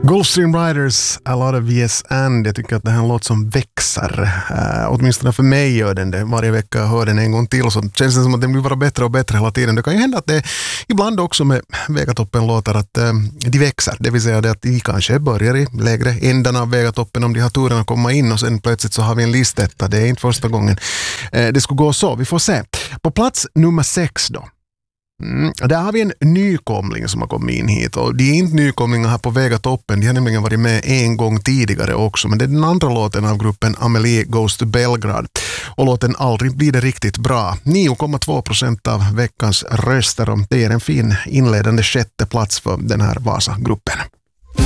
Gulfstream Riders, A Lot of Yes And. Jag tycker att det här är en låt som växer. Åtminstone för mig gör den det. Varje vecka jag hör den en gång till så känns det som att den blir bara bättre och bättre hela tiden. Det kan ju hända att det ibland också med Vegatoppen låtar att de växer. Det vill säga det att de kanske börjar i lägre ändarna av Vegatoppen om de har turen att komma in och sen plötsligt så har vi en listetta. Det är inte första gången det skulle gå så. Vi får se. På plats nummer 6 då. Där har vi en nykomling som har kommit in hit och de är inte nykomlingar här på Vegatoppen, de har nämligen varit med en gång tidigare också, men det är den andra låten av gruppen Amelie Goes to Belgrade och låten Aldrig blir det riktigt bra. 9,2% av veckans röster och det är en fin inledande 6:e plats för den här Vasa-gruppen.